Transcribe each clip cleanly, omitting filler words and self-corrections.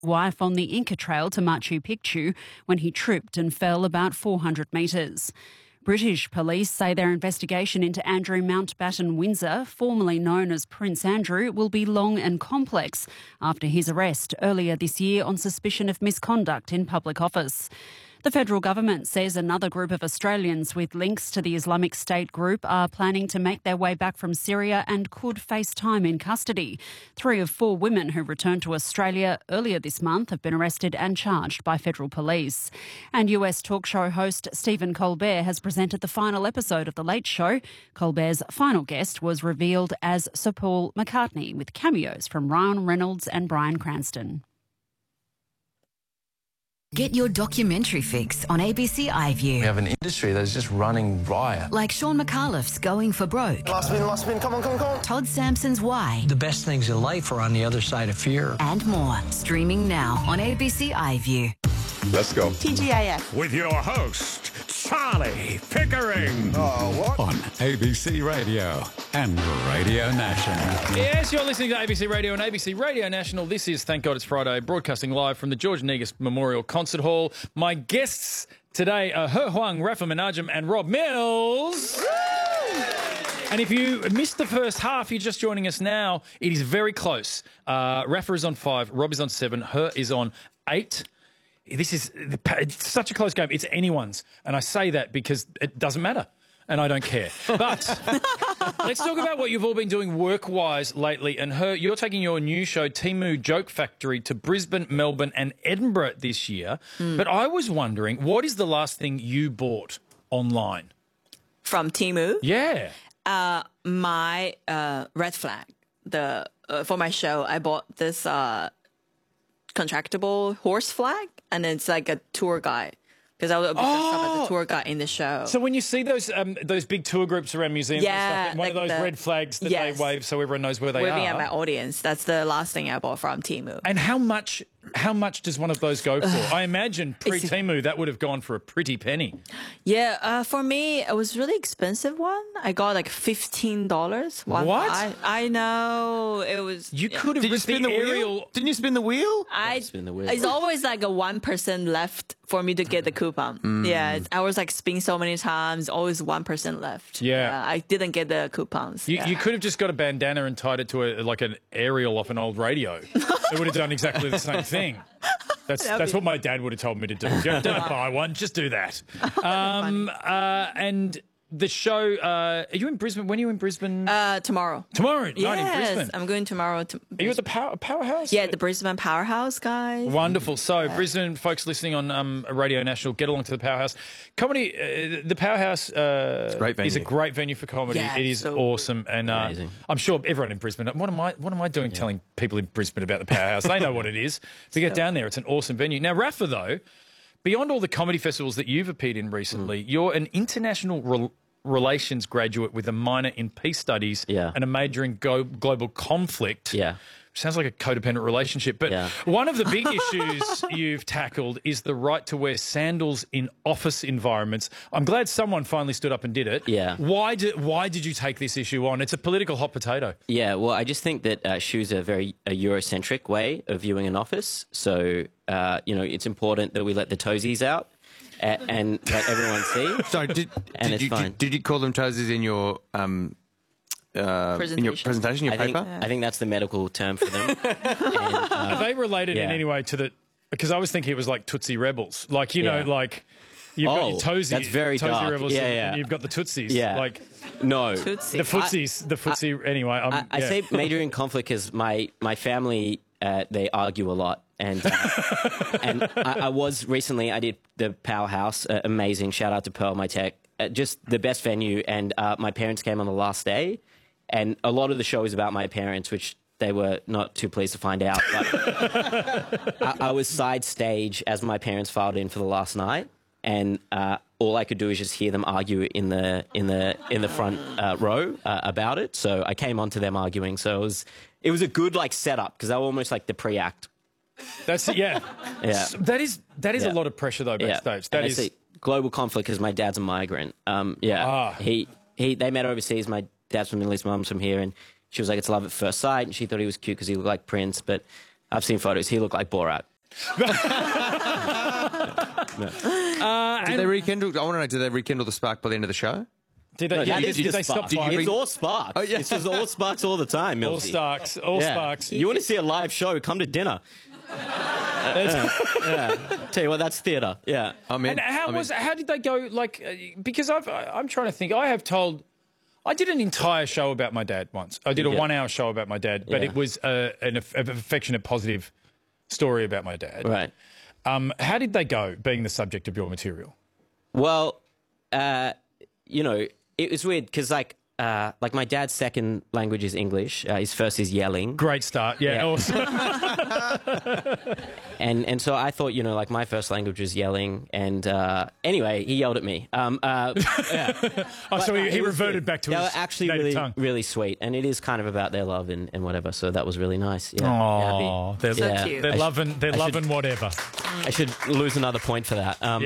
wife on the Inca Trail to Machu Picchu when he tripped and fell about 400 metres. British police say their investigation into Andrew Mountbatten Windsor, formerly known as Prince Andrew, will be long and complex after his arrest earlier this year on suspicion of misconduct in public office. The federal government says another group of Australians with links to the Islamic State group are planning to make their way back from Syria and could face time in custody. 3 of 4 women who returned to Australia earlier this month have been arrested and charged by federal police. And US talk show host Stephen Colbert has presented the final episode of The Late Show. Colbert's final guest was revealed as Sir Paul McCartney, with cameos from Ryan Reynolds and Bryan Cranston. Get your documentary fix on ABC iView. We have an industry that's just running riot. Like Sean McAuliffe's Going for Broke. Last spin, come on. Todd Sampson's Why. The best things in life are on the other side of fear. And more. Streaming now on ABC iView. Let's go. TGIF. With your host, Charlie Pickering. What? On ABC Radio and Radio National. Yes, you're listening to ABC Radio and ABC Radio National. This is Thank God It's Friday, broadcasting live from the George Negus Memorial Concert Hall. My guests today are He Huang, Rafa Menachem and Rob Mills. And if you missed the first half, you're just joining us now, it is very close. Rafa is on 5, Rob is on 7, He is on 8. It's such a close game. It's anyone's. And I say that because it doesn't matter. And I don't care. But let's talk about what you've all been doing work-wise lately. And you're taking your new show, Temu Joke Factory, to Brisbane, Melbourne and Edinburgh this year. But I was wondering, what is the last thing you bought online? From Temu? Yeah. My red flag. For my show, I bought this contractable horse flag, and it's like a tour guide. Because I was a tour guide in the show. So when you see those big tour groups around museums and stuff, one of those red flags that they wave so everyone knows where they are. Waving at my audience. That's the last thing I bought from Temu. And how much does one of those go for? I imagine pre-Temu that would have gone for a pretty penny. Yeah, for me, it was really expensive one. I got like $15. What? I know. It was... You could have spin the wheel? Didn't you spin the wheel? I spin the wheel. It's always like a 1% left for me to get the coupon. Yeah, I was like spinning so many times, always 1% left. Yeah. I didn't get the coupons. You could have just got a bandana and tied it to an aerial off an old radio. It would have done exactly the same thing. That's what my dad would have told me to do. Don't buy one, just do that. And the show, are you in Brisbane? When are you in Brisbane? Tomorrow. Tomorrow night yes, in Brisbane? I'm going tomorrow. Are you at the Powerhouse? Yeah, the Brisbane Powerhouse, guys. Wonderful. So, Brisbane folks listening on Radio National, get along to the Powerhouse. Comedy, the Powerhouse is a great venue for comedy. Yeah, it is awesome. And I'm sure everyone in Brisbane, what am I doing telling people in Brisbane about the Powerhouse? They know what it is. To get down there, it's an awesome venue. Now, Rafa, though, beyond all the comedy festivals that you've appeared in recently, you're an international relations graduate with a minor in peace studies and a major in global conflict. Yeah. Sounds like a codependent relationship. But one of the big issues you've tackled is the right to wear sandals in office environments. I'm glad someone finally stood up and did it. Yeah. Why did you take this issue on? It's a political hot potato. Yeah, well, I just think that shoes are a very Eurocentric way of viewing an office. So, it's important that we let the toesies out. And let everyone see. Sorry, did you call them toesies in your presentation, your paper? I think that's the medical term for them. Are they related in any way to the... Because I was thinking it was like Tootsie Rebels. Like, like... You've got your toesies. That's very dark. Rebels and you've got the Tootsies. Yeah. Like... No. Tootsie. The footsies. The footsie... Anyway, I say major in conflict because my family... they argue a lot, and I was recently. I did the Powerhouse, amazing. Shout out to Pearl, my tech, just the best venue. And my parents came on the last day, and a lot of the show is about my parents, which they were not too pleased to find out. But I was side stage as my parents filed in for the last night, and all I could do is just hear them argue in the front row about it. So I came onto them arguing. So it was a good setup because they were almost like the pre-act. That's yeah. That is a lot of pressure though backstage. That is global conflict because my dad's a migrant. They met overseas. My dad's from the Middle East, mum's from here, and she was like, it's love at first sight, and she thought he was cute because he looked like Prince, but I've seen photos. He looked like Borat. Did they rekindle? I want to know. Did they rekindle the spark by the end of the show? Did they? That Did is they just stop sparks. fighting? It's all sparks. Oh, yeah. It's just all sparks all the time, All Millsy. sparks. All sparks. You want to see a live show? Come to dinner. Tell you what, that's theatre. Yeah. And how did they go? Like, because I'm trying to think. I did an entire show about my dad once. I did a 1 hour show about my dad, but it was an affectionate, positive story about my dad. Right. How did they go, being the subject of your material? Well, you know, it was weird because like my dad's second language is English. His first is yelling. Great start. Yeah. Awesome. And so I thought, you know, like my first language was yelling. And anyway, he yelled at me. So he reverted back to his actually native really, tongue. really sweet. And it is kind of about their love and whatever. So that was really nice. Yeah. Oh, they're cute. They're loving whatever. I should lose another point for that. No,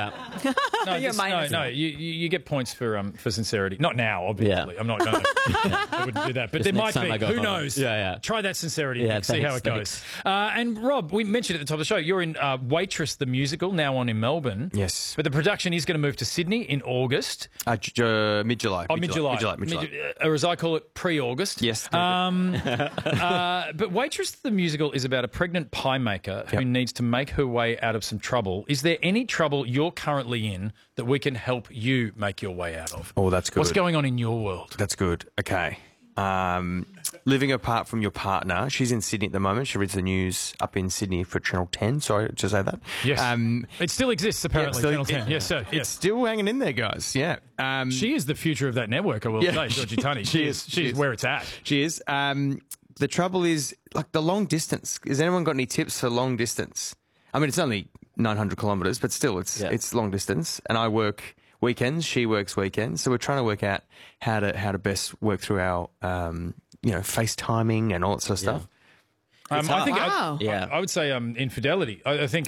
you get points for sincerity. Not now, obviously. I'm not going to. I wouldn't do that. But there might be. Who knows? Yeah. Try that sincerity and see how it goes. And Rob, we mentioned at the top of the show, you're in Waitress the Musical, now on in Melbourne. Yes. But the production is going to move to Sydney in August. Mid-July. Mid-July. Or as I call it, pre-August. Yes. But Waitress the Musical is about a pregnant pie maker who needs to make her way out of some trouble. Is there any trouble you're currently in that we can help you make your way out of? Oh, that's good. What's going on in your world? That's good. Okay. Living apart from your partner. She's in Sydney at the moment. She reads the news up in Sydney for Channel 10. Sorry to say that. Yes. It still exists, apparently, Channel 10. Yes, sir. It's still hanging in there, guys. Yeah. She is the future of that network, I will say, Georgie Tunney. She's where it's at. She is. The trouble is, like, the long distance. Has anyone got any tips for long distance? I mean, it's only 900 kilometres, but still, it's long distance. And I work weekends. She works weekends. So we're trying to work out how to best work through our, FaceTiming and all that sort of stuff. I think I would say infidelity. I think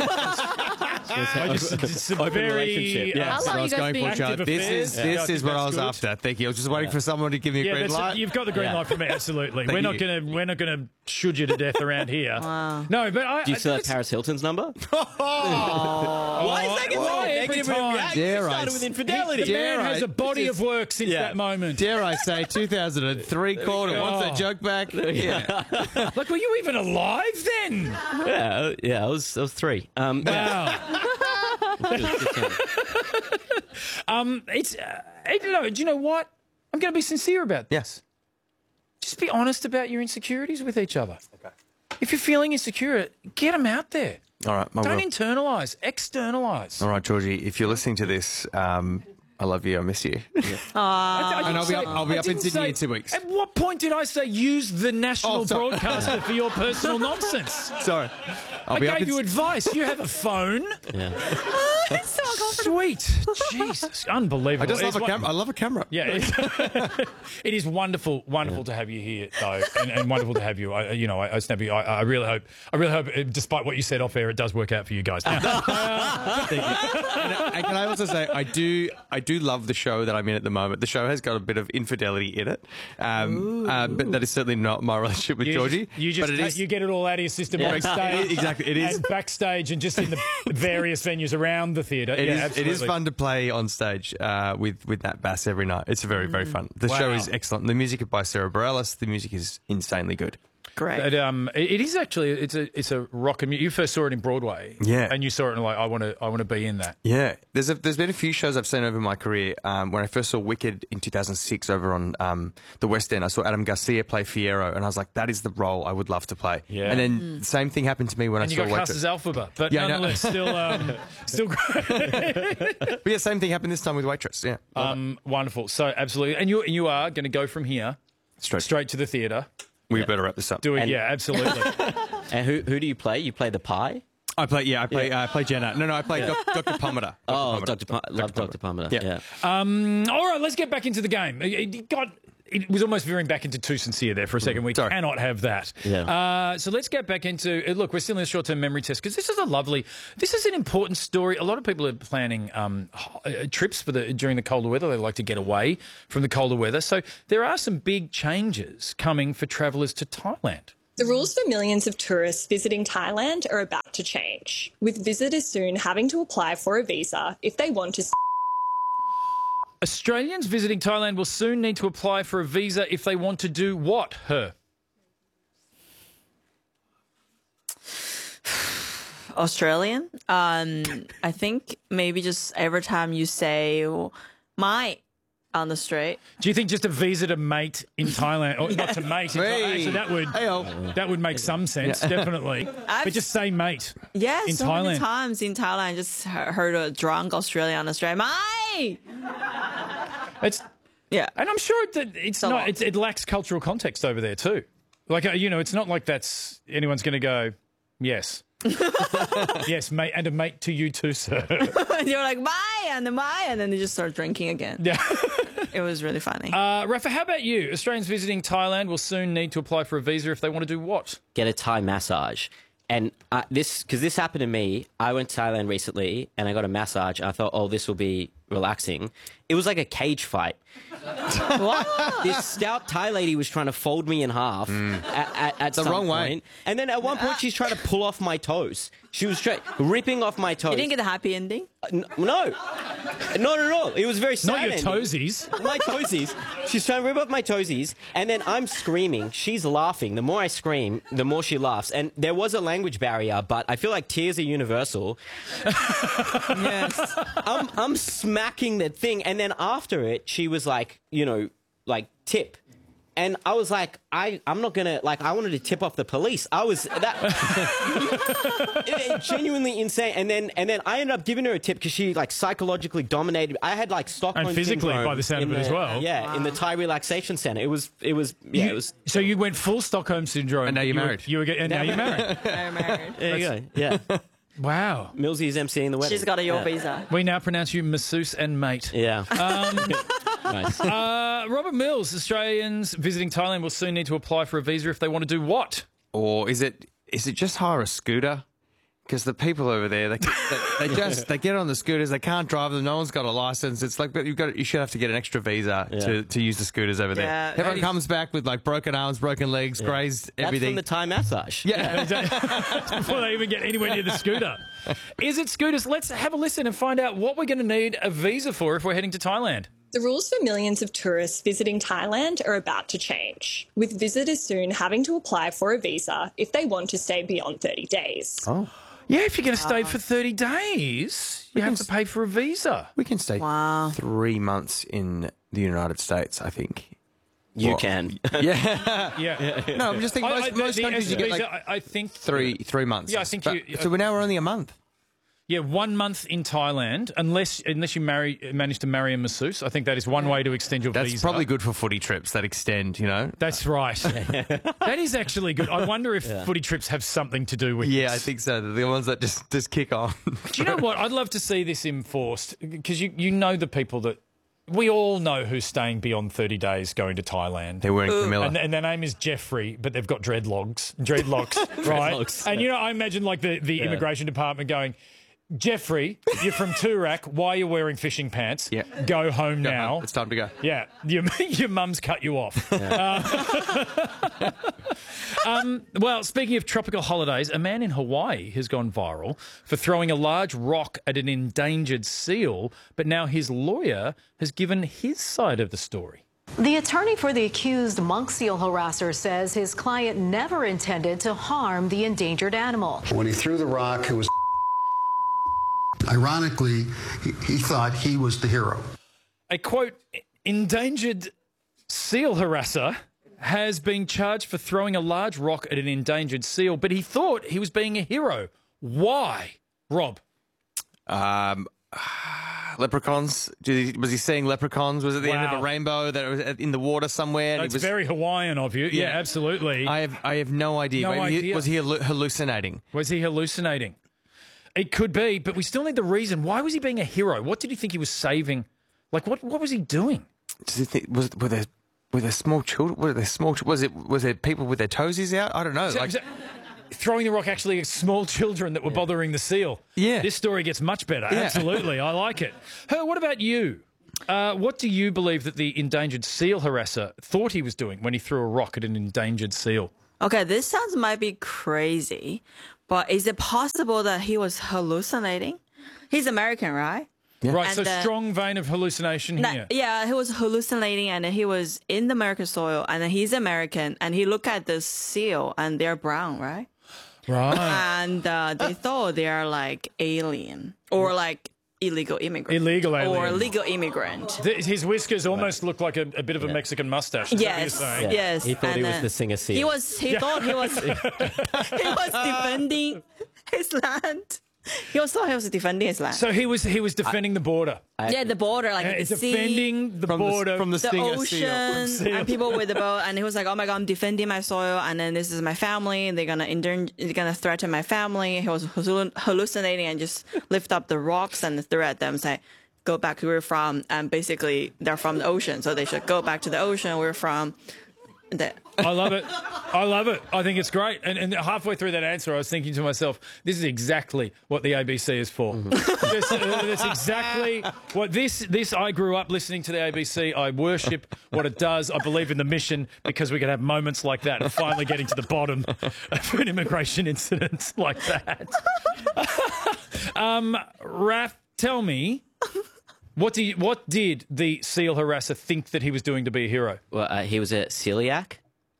it's a open very relationship. Yeah, How long I was you guys going been- for, Chad. This is what I was after. Thank you. I was just waiting for someone to give me a green light. You've got the green light from me. Absolutely. We're not gonna shoot you to death around here. Wow. No, but Do you still have Paris Hilton's number? Why is that every time? Dare I started with infidelity. The man has a body of work since that moment. Dare I say 2003 quarter. What's that joke back? Yeah. Like, were you even alive then? Yeah, I was 3. Wow. Do you know what? I'm going to be sincere about this. Yes. Just be honest about your insecurities with each other. Okay. If you're feeling insecure, get them out there. All right. Don't internalise, externalise. All right, Georgie, if you're listening to this, I love you. I miss you. And I'll be up in Sydney in 2 weeks. At what point did I say use the national broadcaster for your personal nonsense? Sorry. I gave you advice. You have a phone. Yeah. Sweet. Jesus. Unbelievable. I just love a camera. I love a camera. Yeah. It is wonderful to have you here, though, and wonderful to have you. Snappy, I really hope, despite what you said off air, it does work out for you guys. Thank you. And can I also say, I do love the show that I'm in at the moment. The show has got a bit of infidelity in it, but that is certainly not my relationship with Georgie. You get it all out of your system backstage. Exactly, it is. And backstage and just in the various venues around the theatre. It is fun to play on stage with Nat Bass every night. It's very, very fun. The show is excellent. The music is by Sarah Bareilles. The music is insanely good. Great. But, it is actually it's a rock. You first saw it in Broadway, and you saw it and like I want to be in that. Yeah, there's been a few shows I've seen over my career. When I first saw Wicked in 2006 over on the West End, I saw Adam Garcia play Fiyero, and I was like, that is the role I would love to play. Yeah. And then the same thing happened to me when I saw Waitress. And you got cast as Elphaba, but nonetheless, still great. But yeah, same thing happened this time with Waitress. Yeah, wonderful. So absolutely, and you are going to go from here straight to the theatre. We better wrap this up. Absolutely. And who do you play? You play the pie? I play Jenna. No, I play Dr. Palmiter. Love Dr. Palmiter. Yeah. All right, let's get back into the game. It was almost veering back into too sincere there for a second. We cannot have that. Yeah. So let's get back into it. Look, we're still in a short-term memory test because this is an important story. A lot of people are planning trips during the colder weather. They like to get away from the colder weather. So there are some big changes coming for travellers to Thailand. The rules for millions of tourists visiting Thailand are about to change, with visitors soon having to apply for a visa if they want to. Australians visiting Thailand will soon need to apply for a visa if they want to do what, Her? Australian. I think maybe just every time you say "my" on the street. Do you think just a visa to mate in Thailand, or not to mate? Actually, that would make some sense, definitely. But just say mate. Yeah, in so Thailand. many times in Thailand, I just heard a drunk Australian on the street. "My." And I'm sure that it lacks cultural context over there too. Like it's not like anyone's going to go, yes. Yes, mate, and a mate to you too, sir. And you're like, "My," and then they just start drinking again. Yeah. It was really funny. Rafa, how about you? Australians visiting Thailand will soon need to apply for a visa if they want to do what? Get a Thai massage. And because this happened to me, I went to Thailand recently and I got a massage. And I thought, oh, this will be relaxing. It was like a cage fight. This stout Thai lady was trying to fold me in half at some wrong point. way. And then at one point, she's trying to pull off my toes. She was ripping off my toes. You didn't get a happy ending? No, not at all. It was very sad. Not your ending. toesies. My toesies. She's trying to rip off my toesies, and then I'm screaming. She's laughing. The more I scream, the more she laughs. And there was a language barrier, but I feel like tears are universal. Yes. I'm smacking that thing, and then after it, she was like, tip. And I was like, I'm not gonna I wanted to tip off the police. I was genuinely insane. And then I ended up giving her a tip because she psychologically dominated. I had Stockholm And physically, syndrome by the sound of it as well. Yeah, wow. In the Thai relaxation center. It was. So you went full Stockholm syndrome, and now you're married. And now you're married. Now you're married. There you go. Yeah. Wow. Millsy is emceeing the wedding. She's got your visa. We now pronounce you masseuse and mate. Yeah. Nice. Robert Mills, Australians visiting Thailand will soon need to apply for a visa if they want to do what? Or is it just hire a scooter? Because the people over there, they get on the scooters, they can't drive them. No one's got a license. It's like you should have to get an extra visa to use the scooters over there. Yeah. Everyone comes back with broken arms, broken legs, grazed everything. That's from the Thai massage. Yeah. Before they even get anywhere near the scooter. Is it scooters? Let's have a listen and find out what we're going to need a visa for if we're heading to Thailand. The rules for millions of tourists visiting Thailand are about to change, with visitors soon having to apply for a visa if they want to stay beyond 30 days. Oh. Yeah, if you're going to stay for 30 days, you have to pay for a visa. We can stay 3 months in the United States, I think. You can. Yeah. No, I'm just thinking most countries you get I think 3 months. Yeah, I think so now we're only a month. Yeah, 1 month in Thailand, unless you manage to marry a masseuse. I think that is one way to extend your visa. That's probably good for footy trips that extend, That's right. That is actually good. I wonder if footy trips have something to do with this. Yeah, I think so. They're the ones that just kick on. Do you know what? I'd love to see this enforced because you know the people that... We all know who's staying beyond 30 days going to Thailand. They're wearing Camilla. And their name is Jeffrey, but they've got dreadlocks, right? Dreadlocks. And, I imagine the immigration department going... Jeffrey, you're from Toorak. Why are you wearing fishing pants? Yeah. Go home now. It's time to go. Yeah. Your mum's cut you off. Well, speaking of tropical holidays, a man in Hawaii has gone viral for throwing a large rock at an endangered seal, but now his lawyer has given his side of the story. The attorney for the accused monk seal harasser says his client never intended to harm the endangered animal. When he threw the rock, it was... Ironically, he thought he was the hero. A, quote, endangered seal harasser has been charged for throwing a large rock at an endangered seal, but he thought he was being a hero. Why? Rob? Leprechauns? Was he seeing leprechauns? Was it the end of a rainbow that was in the water somewhere? That's very Hawaiian of you. Yeah, absolutely. I have no idea. Was he hallucinating? Was he hallucinating? It could be, but we still need the reason. Why was he being a hero? What did he think he was saving? What was he doing? Does he think, were there small children? Was there people with their toesies out? I don't know. Throwing the rock actually at small children that were bothering the seal. Yeah. This story gets much better. Yeah. Absolutely. I like it. Her, what about you? What do you believe that the endangered seal harasser thought he was doing when he threw a rock at an endangered seal? Okay, this sounds might be crazy, but is it possible that he was hallucinating? He's American, right? Yeah. Right, and, so strong vein of hallucination here. Yeah, he was hallucinating, and he was in the American soil, and he's American, and he looked at the seal, and they're brown, right? Right. And they thought they are like alien or like illegal immigrant. Illegal alien. Or legal immigrant. His whiskers almost look like a bit of a Mexican mustache. Yes. Yes. He thought he was the singer seal. He thought he was defending his land. He thought he was defending his land. So he was defending the border. The border, like the defending the border from the ocean, and people with the boat. And he was like, "Oh my God, I'm defending my soil, and then this is my family, and they're gonna threaten my family." He was hallucinating and just lift up the rocks and threat them, say, "Go back to where we're from." And basically, they're from the ocean, so they should go back to the ocean. We're from. I love it. I love it. I think it's great. And halfway through that answer, I was thinking to myself, this is exactly what the ABC is for. That's exactly what this. I grew up listening to the ABC. I worship what it does. I believe in the mission because we can have moments like that and finally getting to the bottom of an immigration incident like that. Raph, tell me. What did the seal harasser think that he was doing to be a hero? Well, he was a celiac.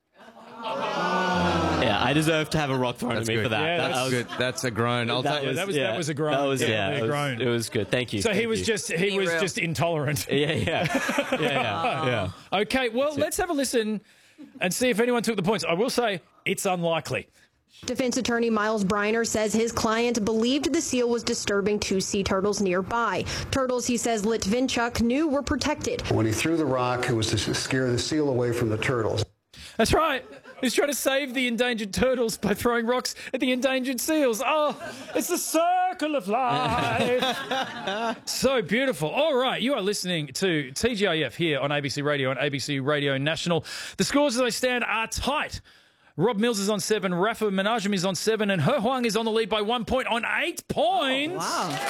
Yeah, I deserve to have a rock thrown at me for that. Yeah, that's good. That's a groan. That was a groan. That was a groan. It was good. Thank you. So he was just intolerant. Yeah. Okay, well, let's have a listen and see if anyone took the points. I will say it's unlikely. Defense attorney Miles Briner says his client believed the seal was disturbing two sea turtles nearby. Turtles, he says, Litvinchuk knew were protected. When he threw the rock, it was to scare the seal away from the turtles. That's right. He's trying to save the endangered turtles by throwing rocks at the endangered seals. Oh, it's the circle of life. So beautiful. All right, you are listening to TGIF here on ABC Radio and ABC Radio National. The scores as they stand are tight. Rob Mills is on 7, Rafa Menachem is on 7, and He Huang is on the lead by 1 point on 8 points. Oh, wow.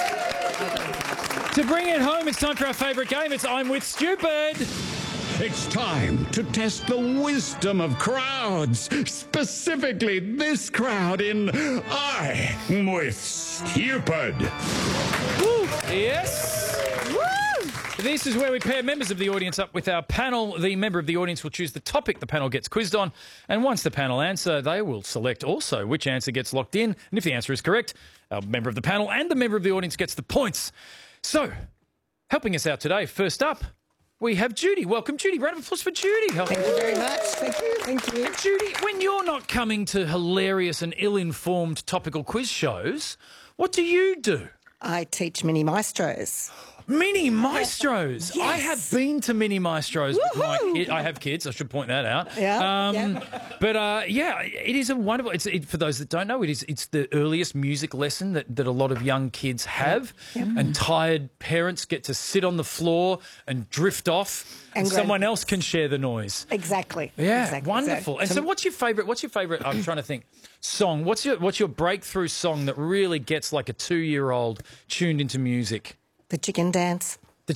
To bring it home, it's time for our favourite game. It's I'm With Stupid. It's time to test the wisdom of crowds, specifically this crowd in I'm With Stupid. Woo. Yes. This is where we pair members of the audience up with our panel. The member of the audience will choose the topic the panel gets quizzed on, and once the panel answer, they will select also which answer gets locked in, and if the answer is correct, our member of the panel and the member of the audience gets the points. So, helping us out today, first up, we have Judy. Welcome, Judy. Round of applause for Judy. Thank you very much. Thank you. And Judy, when you're not coming to hilarious and ill-informed topical quiz shows, what do you do? I teach mini maestros. Mini maestros. Yes. I have been to mini maestros with my kids. I have kids. I should point that out. Yeah. But it is a wonderful. For those that don't know, it's the earliest music lesson that a lot of young kids have, and tired parents get to sit on the floor and drift off, and someone else can share the noise. Exactly. Yeah, exactly. wonderful. And so, what's your favourite? I'm trying to think. Song. What's your breakthrough song that really gets like a 2-year-old tuned into music? The chicken dance.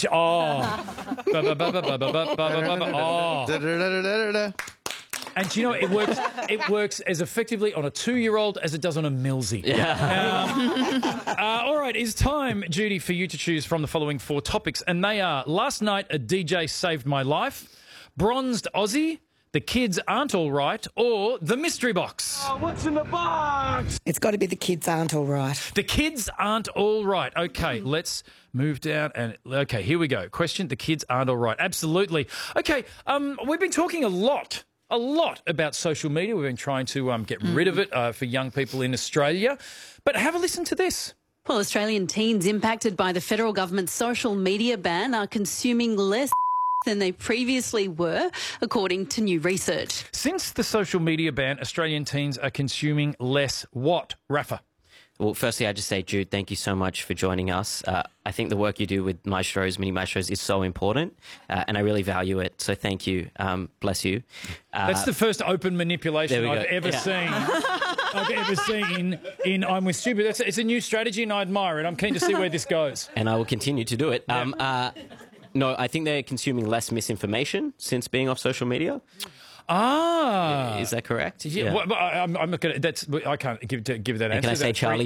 And do you know, it works as effectively on a 2-year-old as it does on a Millsy. All right, it's time, Judy, for you to choose from the following 4 topics. And they are: last night a DJ saved my life, bronzed Aussie, the kids aren't all right, or the mystery box. Oh, what's in the box? It's got to be the kids aren't all right. The kids aren't all right. Okay, let's move down okay, here we go. Question: the kids aren't all right. Absolutely. Okay, we've been talking a lot about social media. We've been trying to get rid of it for young people in Australia. But have a listen to this. Well, Australian teens impacted by the federal government's social media ban are consuming less than they previously were, according to new research. Since the social media ban, Australian teens are consuming less what, Rafa? Well, firstly, I just say, Jude, thank you so much for joining us. I think the work you do with maestros, mini maestros, is so important, and I really value it. So thank you. Bless you. That's the first open manipulation I've ever seen. I've ever seen in I'm With Stupid. It's a new strategy, and I admire it. I'm keen to see where this goes. And I will continue to do it. No, I think they're consuming less misinformation since being off social media. Ah. Is that correct? Yeah. Well, I'm not going to. I can't give that answer. And can I say Charlie